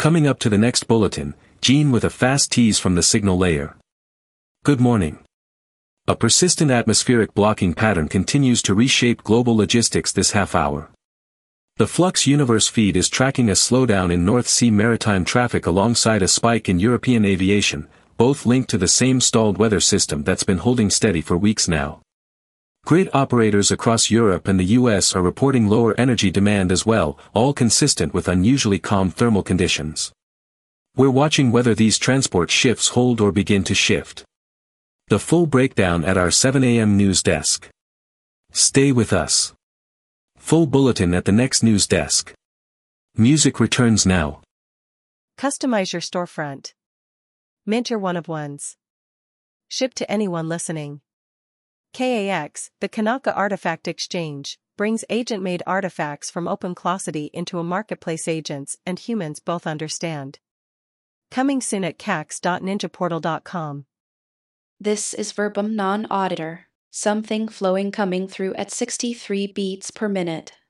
Coming up to the next bulletin, Gene with a fast tease from the signal layer. Good morning. A persistent atmospheric blocking pattern continues to reshape global logistics this half hour. The Flux Universe feed is tracking a slowdown in North Sea maritime traffic alongside a spike in European aviation, both linked to the same stalled weather system that's been holding steady for weeks now. Grid operators across Europe and the US are reporting lower energy demand as well, all consistent with unusually calm thermal conditions. We're watching whether these transport shifts hold or begin to shift. The full breakdown at our 7 a.m. news desk. Stay with us. Full bulletin at the next news desk. Music returns now. Customize your storefront. Mint your one-of-ones. Ship to anyone listening. KAX, the Kanaka Artifact Exchange, brings agent-made artifacts from OpenClosity into a marketplace agents and humans both understand. Coming soon at cax.ninjaportal.com. This is Verbum Non-Auditor, something flowing coming through at 63 beats per minute.